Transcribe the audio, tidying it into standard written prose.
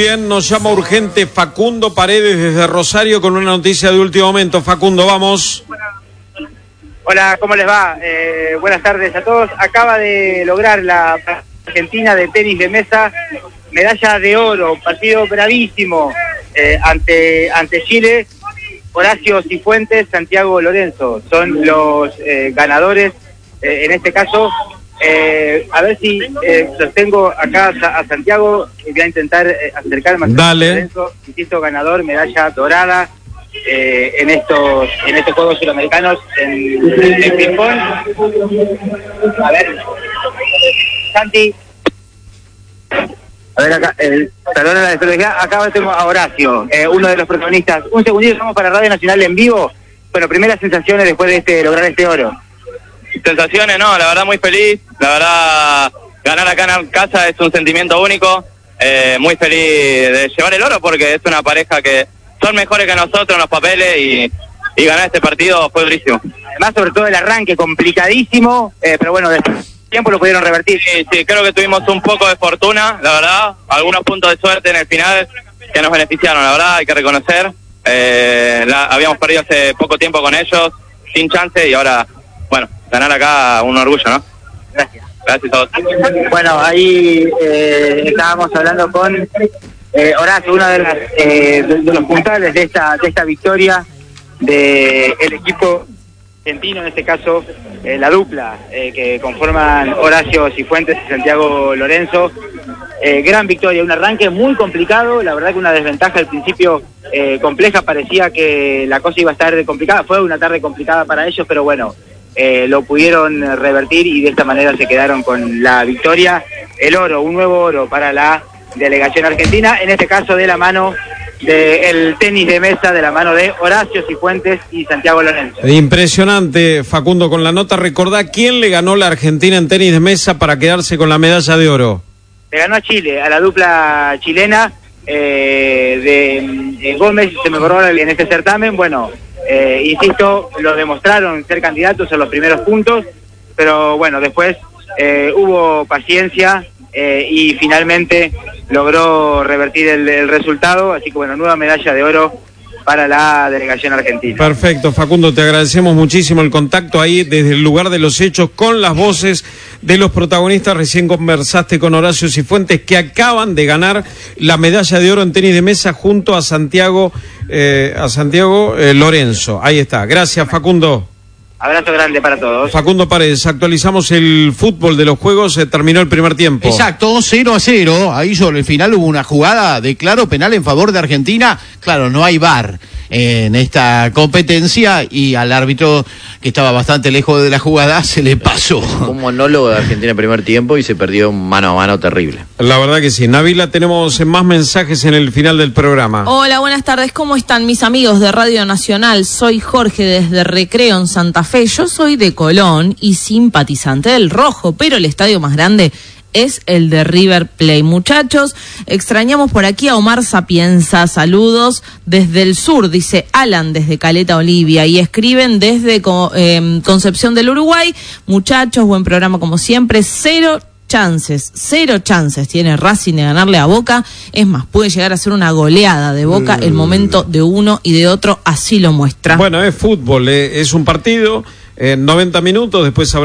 Bien, nos llama urgente Facundo Paredes desde Rosario con una noticia de último momento. Facundo, vamos. Hola, ¿cómo les va? Buenas tardes a todos. Acaba de lograr la Argentina de tenis de mesa medalla de oro, partido bravísimo ante Chile. Horacio Cifuentes, Santiago Lorenzo son los ganadores. En este caso, a ver si los tengo acá a Santiago. Voy a intentar acercarme a Dale. Lorenzo, insisto, ganador, medalla dorada en estos Juegos Suramericanos en ping-pong. A ver, Santi. A ver acá, perdón la desprolijidad, acá tengo a Horacio, uno de los protagonistas. Un segundito, estamos para Radio Nacional en vivo. Bueno, primeras sensaciones después de lograr este oro. Sensaciones, no, la verdad muy feliz, la verdad ganar acá en casa es un sentimiento único, muy feliz de llevar el oro porque es una pareja que son mejores que nosotros en los papeles y ganar este partido fue durísimo. Además, sobre todo el arranque complicadísimo, pero bueno, después del tiempo lo pudieron revertir. Sí, creo que tuvimos un poco de fortuna, la verdad, algunos puntos de suerte en el final que nos beneficiaron, la verdad, hay que reconocer. Habíamos perdido hace poco tiempo con ellos, sin chance, y ahora, bueno, ganar acá un orgullo, ¿no? Gracias. Gracias a todos. Bueno, ahí estábamos hablando con Horacio, uno de los puntales de esta victoria del equipo argentino, en este caso la dupla que conforman Horacio Cifuentes y Santiago Lorenzo. Gran victoria, un arranque muy complicado, la verdad que una desventaja al principio compleja, parecía que la cosa iba a estar complicada, fue una tarde complicada para ellos, pero bueno, lo pudieron revertir y de esta manera se quedaron con la victoria. El oro, un nuevo oro para la delegación argentina, en este caso de la mano del tenis de mesa, de la mano de Horacio Cifuentes y Santiago Lorenzo. Impresionante, Facundo, con la nota. Recordá quién le ganó la Argentina en tenis de mesa para quedarse con la medalla de oro. Le ganó a Chile, a la dupla chilena de Gómez, se me corrió en este certamen. Bueno, insisto, lo demostraron ser candidatos en los primeros puntos, pero bueno, después hubo paciencia y finalmente logró revertir el resultado, así que bueno, nueva medalla de oro para la delegación argentina. Perfecto, Facundo, te agradecemos muchísimo el contacto ahí desde el lugar de los hechos con las voces de los protagonistas. Recién conversaste con Horacio Cifuentes, que acaban de ganar la medalla de oro en tenis de mesa junto a Santiago Lorenzo. Ahí está. Gracias, Facundo. Abrazo grande para todos. Facundo Paredes, actualizamos el fútbol de los juegos, terminó el primer tiempo. Exacto, 0-0, ahí sobre el final hubo una jugada de claro penal en favor de Argentina. Claro, no hay VAR en esta competencia y al árbitro, que estaba bastante lejos de la jugada, se le pasó. Un monólogo de Argentina en primer tiempo y se perdió un mano a mano terrible. La verdad que sí. Nabila, tenemos más mensajes en el final del programa. Hola, buenas tardes, ¿cómo están mis amigos de Radio Nacional? Soy Jorge desde Recreo en Santa Fe. Yo soy de Colón y simpatizante del rojo, pero el estadio más grande es el de River Plate. Muchachos, extrañamos por aquí a Omar Sapienza. Saludos desde el sur, dice Alan desde Caleta Olivia, y escriben desde Concepción del Uruguay. Muchachos, buen programa como siempre. Cero chances tiene Racing de ganarle a Boca. Es más, puede llegar a ser una goleada de Boca. El momento de uno y de otro así lo muestra. Bueno, es fútbol, es un partido, 90 minutos, después habrá